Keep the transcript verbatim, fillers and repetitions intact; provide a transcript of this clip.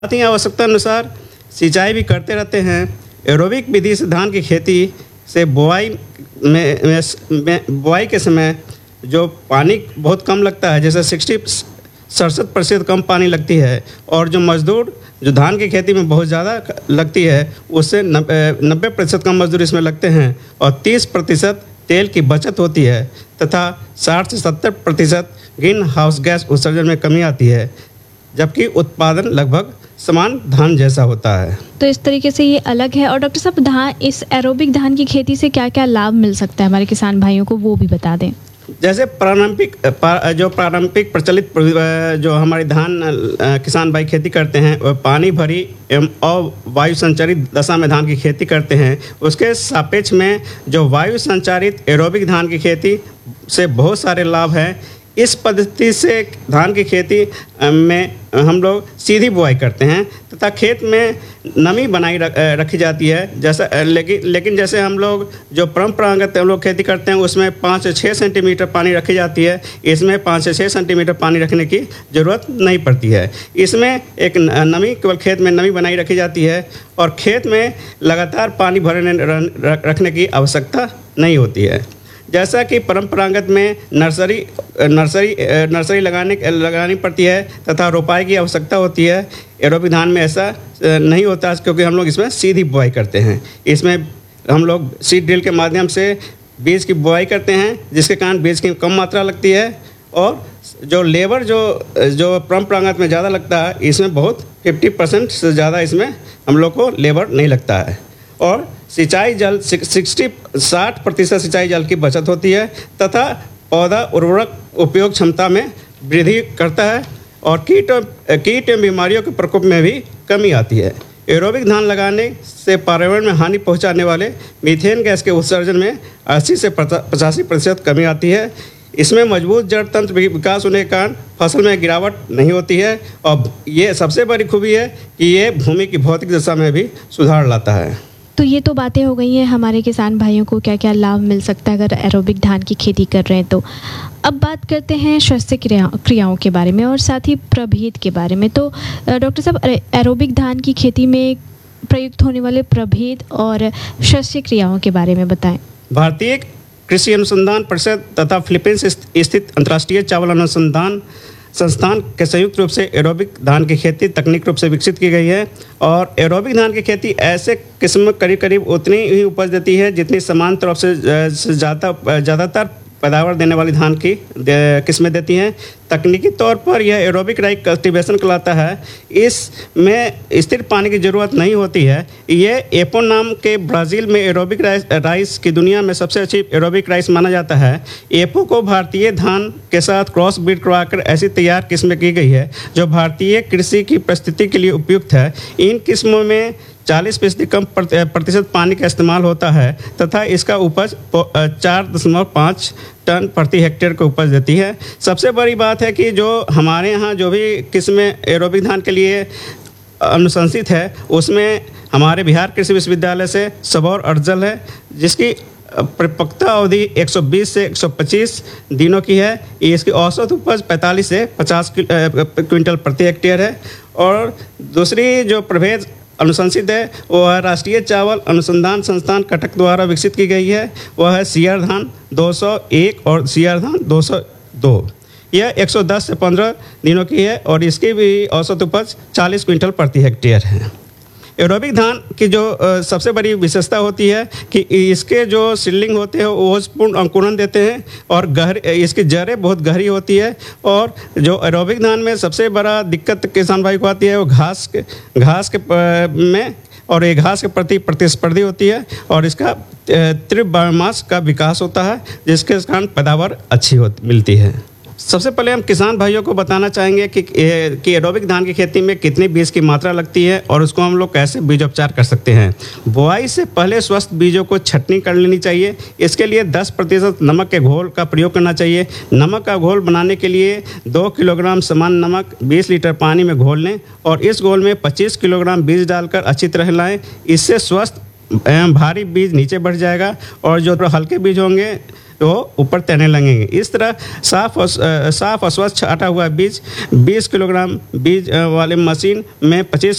साथ ही आवश्यकता अनुसार सिंचाई भी करते रहते हैं। एरोबिक विधि से धान की खेती से बुआई में, में, में बुआई के समय जो पानी बहुत कम लगता है, जैसे सिक्सटी सड़सठ प्रतिशत कम पानी लगती है, और जो मजदूर जो धान की खेती में बहुत ज़्यादा लगती है उससे नब्बे प्रतिशत कम मजदूर इसमें लगते हैं, और तीस प्रतिशत तेल की बचत होती है तथा साठ से सत्तर प्रतिशत ग्रीन हाउस गैस उत्सर्जन में कमी आती है, जबकि उत्पादन लगभग समान धान जैसा होता है। तो इस तरीके से ये अलग है। और डॉक्टर साहब, धान इस एरोबिक धान की खेती से क्या क्या लाभ मिल सकता है हमारे किसान भाइयों को, वो भी बता दें। जैसे पारंपरिक जो पारंपरिक प्रचलित जो हमारे धान किसान भाई खेती करते हैं वह पानी भरी एवं और वायु संचारित दशा में धान की खेती करते हैं। उसके सापेक्ष में जो वायु संचारित एरोबिक धान की खेती से बहुत सारे लाभ हैं। इस पद्धति से धान की खेती में हम लोग सीधी बुआई करते हैं तथा खेत में नमी बनाई रखी जाती है। जैसा लेकिन लेकिन जैसे हम लोग जो परंपरागत हम लोग खेती करते हैं उसमें पाँच से छः सेंटीमीटर पानी रखी जाती है। इसमें पाँच से छः सेंटीमीटर पानी रखने की ज़रूरत नहीं पड़ती है। इसमें एक नमी केवल खेत में नमी बनाई रखी जाती है और खेत में लगातार पानी भरने रखने की आवश्यकता नहीं होती है। जैसा कि परंपरागत में नर्सरी नर्सरी नर्सरी लगाने लगानी पड़ती है तथा रोपाई की आवश्यकता होती है, एरोबिक धान में ऐसा नहीं होता, क्योंकि हम लोग इसमें सीधी बुआई करते हैं। इसमें हम लोग सीड ड्रिल के माध्यम से बीज की बुआई करते हैं, जिसके कारण बीज की कम मात्रा लगती है और जो लेबर जो जो परंपरागत में ज़्यादा लगता है, इसमें बहुत फिफ्टी परसेंट से ज़्यादा इसमें हम लोग को लेबर नहीं लगता है। और सिंचाई जल सिक्सटी साठ प्रतिशत सिंचाई जल की बचत होती है तथा पौधा उर्वरक उपयोग क्षमता में वृद्धि करता है और कीट कीट एवं बीमारियों के प्रकोप में भी कमी आती है। एरोबिक धान लगाने से पर्यावरण में हानि पहुंचाने वाले मीथेन गैस के उत्सर्जन में अस्सी से पचासी प्रतिशत कमी आती है। इसमें मजबूत जड़ तंत्र विकास होने के कारण फसल में गिरावट नहीं होती है और ये सबसे बड़ी खूबी है कि ये भूमि की भौतिक दशा में भी सुधार लाता है। तो ये तो बातें हो गई हैं हमारे किसान भाइयों को क्या क्या लाभ मिल सकता है अगर एरोबिक धान की खेती कर रहे हैं। तो अब बात करते हैं शस्य क्रिया क्रियाओं के बारे में और साथ ही प्रभेद के बारे में। तो डॉक्टर साहब, एरोबिक धान की खेती में प्रयुक्त होने वाले प्रभेद और शस्य क्रियाओं के बारे में बताएं। भारतीय कृषि अनुसंधान परिषद तथा फिलीपींस स्थित अंतर्राष्ट्रीय चावल अनुसंधान संस्थान के संयुक्त रूप से एरोबिक धान की खेती तकनीक रूप से विकसित की गई है और एरोबिक धान की खेती ऐसे किस्म करीब करीब उतनी ही उपज देती है जितनी समान तौर से ज़्यादा ज़्यादातर पैदावार देने वाली धान की किस्में देती हैं। तकनीकी तौर पर यह एरोबिक राइस कल्टीवेशन कहलाता है। इसमें स्थिर पानी की ज़रूरत नहीं होती है। ये एपो नाम के ब्राज़ील में एरोबिक राइस राइस की दुनिया में सबसे अच्छी एरोबिक राइस माना जाता है। एपो को भारतीय धान के साथ क्रॉस ब्रीड करवाकर ऐसी तैयार किस्में की गई है जो भारतीय कृषि की परिस्थिति के लिए उपयुक्त है। इन किस्मों में चालीस फीसदी कम प्रतिशत पानी का इस्तेमाल होता है तथा इसका उपज चार दशमलव पाँच टन प्रति हेक्टेयर को उपज देती है। सबसे बड़ी बात है कि जो हमारे यहाँ जो भी किस्में एरोबिक धान के लिए अनुशंसित है उसमें हमारे बिहार कृषि विश्वविद्यालय से सबौर अर्जल है, जिसकी परिपक्वता अवधि एक सौ बीस से एक सौ पच्चीस दिनों की है। इसकी औसत उपज पैंतालीस से पचास क्विंटल प्रति हेक्टेयर है। और दूसरी जो प्रभेद अनुशंसित है वह राष्ट्रीय चावल अनुसंधान संस्थान कटक द्वारा विकसित की गई है। वह है सीआर धान दो सौ एक और सीआर धान दो सौ दो। यह एक सौ दस से पंद्रह दिनों की है और इसकी भी औसत उपज चालीस क्विंटल प्रति हेक्टेयर है। एरोबिक धान की जो सबसे बड़ी विशेषता होती है कि इसके जो सीडलिंग होते हैं वो पूर्ण अंकुरन देते हैं और गहरी इसकी जड़ें बहुत गहरी होती है। और जो एरोबिक धान में सबसे बड़ा दिक्कत किसान भाई को आती है वो घास के घास के में और ये घास के प्रति प्रतिस्पर्धी होती है और इसका तीव्र बायोमास का विकास होता है, जिसके कारण पैदावार अच्छी होती मिलती है। सबसे पहले हम किसान भाइयों को बताना चाहेंगे कि कि एरोबिक धान की खेती में कितनी बीज की मात्रा लगती है और उसको हम लोग कैसे बीजोपचार कर सकते हैं। बुआई से पहले स्वस्थ बीजों को छटनी कर लेनी चाहिए। इसके लिए दस प्रतिशत नमक के घोल का प्रयोग करना चाहिए। नमक का घोल बनाने के लिए दो किलोग्राम समान नमक बीस लीटर पानी में घोल लें और इस घोल में पच्चीस किलोग्राम बीज डालकर अच्छी तरह हिलाएं। इससे स्वस्थ एवं भारी बीज नीचे बढ़ जाएगा और जो हल्के बीज होंगे वो ऊपर तैरने लगेंगे। इस तरह साफ और साफ और स्वच्छ आटा हुआ बीज बीस किलोग्राम बीज वाले मशीन में पच्चीस